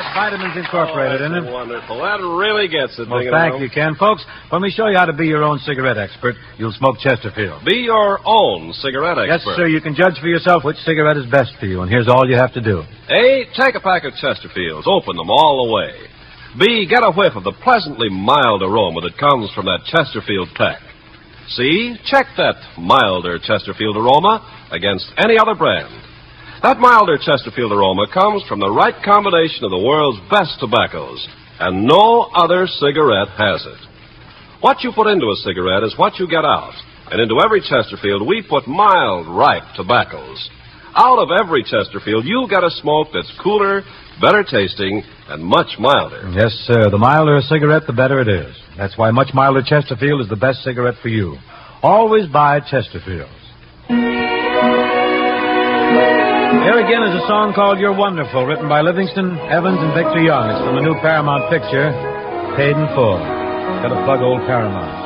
Vitamins Incorporated in it. Wonderful. That really gets it. Well, thank you, Ken. Folks, when we show you how to be your own cigarette expert, you'll smoke Chesterfield. Be your own cigarette expert. Yes, sir. You can judge for yourself which cigarette is best for you, and here's all you have to do. A, take a pack of Chesterfields. Open them all the way. B, get a whiff of the pleasantly mild aroma that comes from that Chesterfield pack. C, check that milder Chesterfield aroma against any other brand. That milder Chesterfield aroma comes from the right combination of the world's best tobaccos, and no other cigarette has it. What you put into a cigarette is what you get out, and into every Chesterfield we put mild, ripe tobaccos. Out of every Chesterfield, you'll get a smoke that's cooler, better tasting, and much milder. Yes, sir. The milder a cigarette, the better it is. That's why much milder Chesterfield is the best cigarette for you. Always buy Chesterfields. Here again is a song called You're Wonderful, written by Livingston, Evans, and Victor Young. It's from the new Paramount picture, Paid in Full. Got to plug old Paramount.